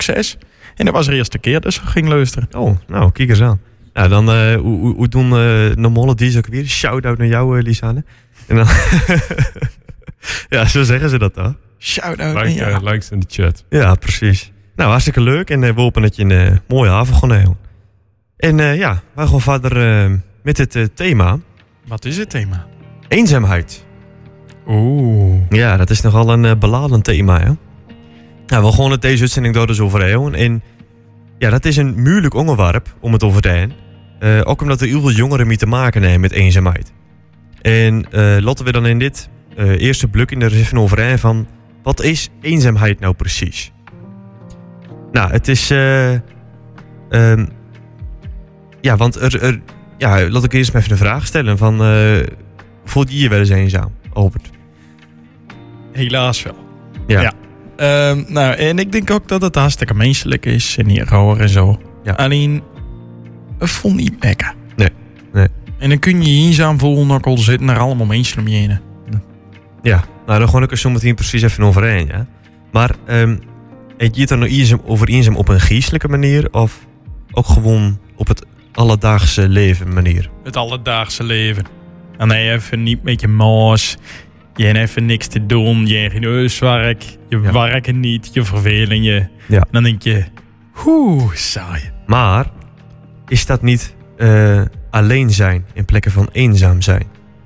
succes. En dat was de eerste keer dus ik ging luisteren. Oh, nou, kijk eens aan. Nou, dan hoe doen normale DJ's ook weer? Shout-out naar jou, Lisanne. En dan ja, zo zeggen ze dat dan. Shout-out. Likes in de chat. Ja, precies. Nou, hartstikke leuk. En we hopen dat je een mooie avond gaat hebben. En ja, wij gaan verder met het thema. Wat is het thema? Eenzaamheid. Oeh. Ja, dat is nogal een beladen thema, hè? Nou, we gaan het deze uitzending door dus over hebben. En ja, dat is een moeilijk onderwerp om het over te hebben. Ook omdat er heel veel jongeren mee te maken hebben met eenzaamheid. En laten we dan in dit eerste blokje er eens even over hebben van... Wat is eenzaamheid nou precies? Nou, het is... ja, want ja, laat ik eerst maar even een vraag stellen van... voel je je wel eens eenzaam, Albert? Helaas wel. Ja. Nou, en ik denk ook dat het hartstikke menselijk is. En niet rauwer en zo. Ja. Alleen, het voelt niet lekker. Nee. En dan kun je je eenzaam voelen, ook al zitten er allemaal mensen om je heen. Ja, nou dan gewoon ik er zo meteen precies even overheen, ja. Maar heb je het dan nou over eenzaam op een geestelijke manier of ook gewoon op het alledaagse leven manier? Het alledaagse leven. En dan even niet met je maas. Je hebt even niks te doen. Je hebt geen huiswerk. Je werkt niet. Je vervelen je. Ja. En dan denk je, saai. Maar is dat niet alleen zijn in plekken van eenzaam zijn?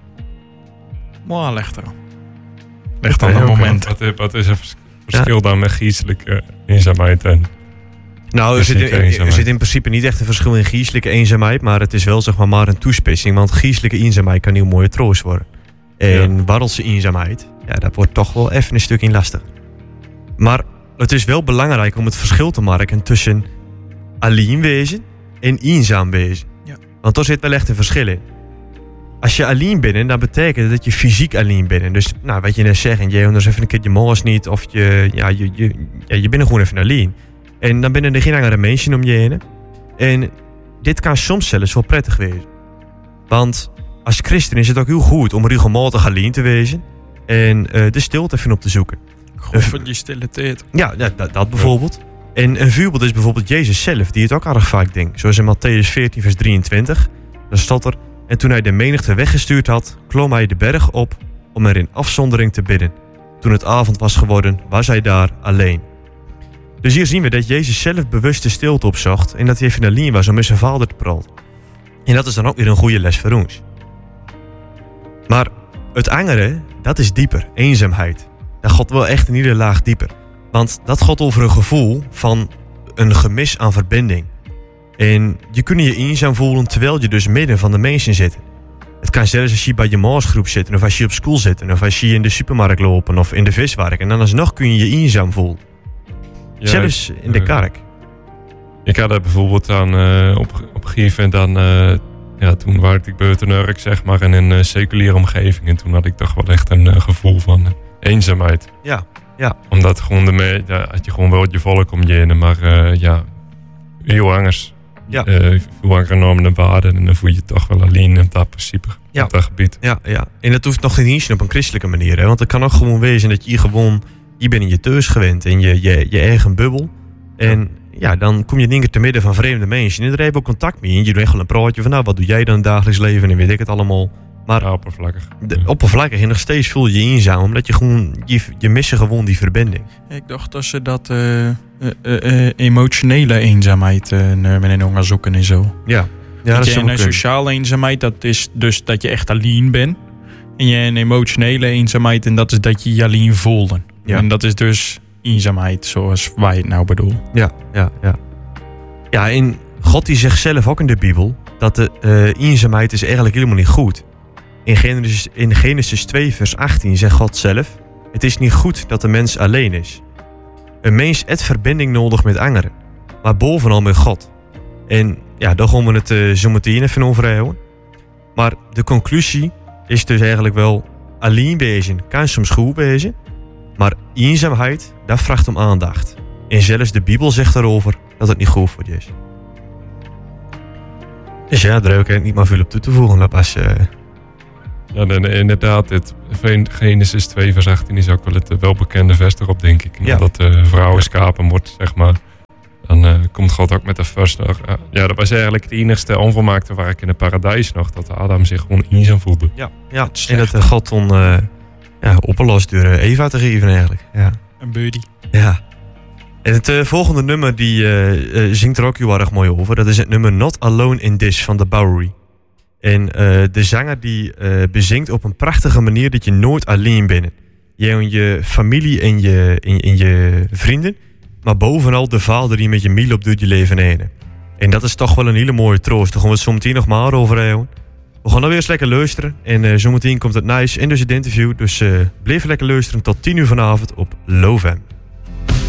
Maar leg eraan. Leg dan een moment. Wat is het verschil dan met geestelijke eenzaamheid en... Nou, er zit in principe niet echt een verschil in geestelijke eenzaamheid, maar het is wel zeg maar een toespitsing, want geestelijke eenzaamheid kan heel mooie troost worden. En wereldse eenzaamheid, ja, dat wordt toch wel even een stukje lastig. Maar het is wel belangrijk om het verschil te maken tussen alleen wezen en eenzaam wezen. Ja. Want daar zit wel echt een verschil in. Als je alleen bent, dan betekent het dat je fysiek alleen bent. Dus, nou, wat je net zegt, je hebt even een keer je moos niet, of je bent gewoon even alleen. En dan binnen er geen andere mensen om je heen. En dit kan soms zelfs wel prettig wezen. Want als christen is het ook heel goed om regelmatig alleen te wezen. En de stilte even op te zoeken. Goed voor die stille tijd. Ja, dat bijvoorbeeld. En een voorbeeld is bijvoorbeeld Jezus zelf, die het ook erg vaak denkt. Zoals in Mattheüs 14 vers 23. Dan staat er... En toen hij de menigte weggestuurd had, klom hij de berg op om er in afzondering te bidden. Toen het avond was geworden, was hij daar alleen. Dus hier zien we dat Jezus zelf bewust de stilte opzocht en dat hij even alleen was om met zijn vader te praten. En dat is dan ook weer een goede les voor ons. Maar het andere, dat is dieper, eenzaamheid. Dat gaat wel echt een iedere laag dieper. Want dat gaat over een gevoel van een gemis aan verbinding. En je kunt je eenzaam voelen terwijl je dus midden van de mensen zit. Het kan zelfs als je bij je maasgroep zit, of als je op school zit, of als je in de supermarkt loopt, of in de vismarkt. En dan alsnog kun je je eenzaam voelen. Ja, zelfs in de kerk. Ik had dat bijvoorbeeld aan op een gegeven moment toen werkte ik buiten Urk, zeg maar, in een seculiere omgeving. En toen had ik toch wel echt een gevoel van eenzaamheid. Ja. Omdat gewoon had je gewoon wel je volk om je heen, maar heel anders. Ja. Veel andere normen en waarden. En dan voel je je toch wel alleen op dat principe, op dat gebied. Ja. En dat hoeft nog niet op een christelijke manier. Hè? Want het kan ook gewoon wezen dat je bent in je thuis gewend in je eigen bubbel. En ja, dan kom je dingen te midden van vreemde mensen. En daar heb je ook contact mee. En je doet echt wel een praatje van, nou, wat doe jij dan in het dagelijks leven? En weet ik het allemaal. Maar oppervlakkig. Oppervlakkig. En nog steeds voel je je eenzaam. Omdat je gewoon, je mist gewoon die verbinding. Ik dacht dat ze dat emotionele eenzaamheid in onderzoeken en zo. Ja, dat is een sociale eenzaamheid, dat is dus dat je echt alleen bent. En je een emotionele eenzaamheid, en dat is dat je je alleen voelde. Ja. En dat is dus eenzaamheid zoals wij het nou bedoelen. Ja. Ja, en God die zegt zelf ook in de Bijbel dat de eenzaamheid is eigenlijk helemaal niet goed. In Genesis 2 vers 18 zegt God zelf: het is niet goed dat de mens alleen is. Een mens heeft verbinding nodig met anderen, maar bovenal met God. En ja, daar gaan we het zo meteen even over houden. Maar de conclusie is dus eigenlijk wel: alleen wezen kan soms goed wezen, maar eenzaamheid, dat vraagt om aandacht. En zelfs de Bijbel zegt daarover dat het niet goed voor je is. Dus ja, daar heb ik niet maar veel op toe te voegen. Dat was... Ja, inderdaad, Genesis 2 vers 18 is ook wel het welbekende vers erop, denk ik. Ja. Dat de vrouw schapen wordt, zeg maar. Dan komt God ook met de first nog. Ja, dat was eigenlijk het enigste onvolmaakte waar ik in het paradijs nog. Dat Adam zich gewoon eenzaam voelde. Ja, en dat God dan opgelost door Eva te geven eigenlijk. Ja. Een buddy. Ja. En het volgende nummer die zingt er ook heel erg mooi over. Dat is het nummer Not Alone in This van The Bowery. En de zanger die bezingt op een prachtige manier dat je nooit alleen bent. Jij en je familie en je vrienden. Maar bovenal de vader die met je miel op doet je leven heen. En dat is toch wel een hele mooie troost. Daar gaan we het zo meteen nog maar over hebben. We gaan dan weer eens lekker luisteren. En zometeen komt het nice in dus het interview. Dus blijf lekker luisteren tot 10 uur vanavond op Lowfam.